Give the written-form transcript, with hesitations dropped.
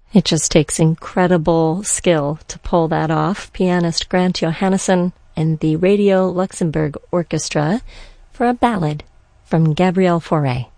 It just takes incredible skill to pull that off. Pianist Grant Johannesson and the Radio Luxembourg Orchestra for a ballad from Gabriel Fauré.